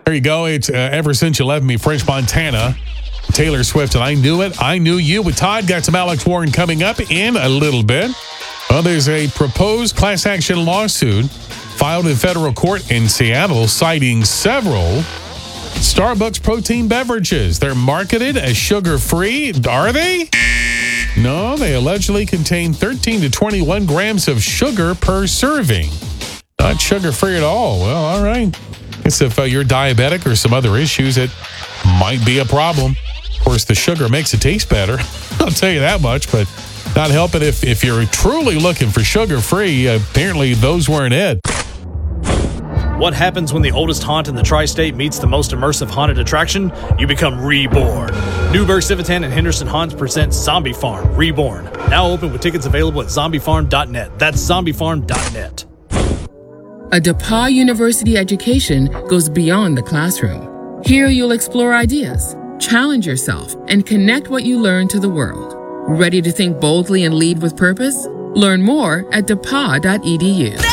There you go. It's Ever Since You Left Me, French Montana, Taylor Swift, and I Knew It. I Knew You with Todd. Got some Alex Warren coming up in a little bit. Well, there's a proposed class action lawsuit filed in federal court in Seattle citing several Starbucks protein beverages. They're marketed as sugar-free. Are they? No, they allegedly contain 13 to 21 grams of sugar per serving. Not sugar-free at all. Well, all right. I guess if you're diabetic or some other issues, it might be a problem. Of course, the sugar makes it taste better. I'll tell you that much, but not helping if you're truly looking for sugar-free. Apparently, those weren't it. What happens when the oldest haunt in the tri-state meets the most immersive haunted attraction? You become reborn. Newburgh, Civitan, and Henderson Haunts presents Zombie Farm Reborn. Now open with tickets available at zombiefarm.net. That's zombiefarm.net. A DePauw University education goes beyond the classroom. Here you'll explore ideas, challenge yourself, and connect what you learn to the world. Ready to think boldly and lead with purpose? Learn more at depaw.edu.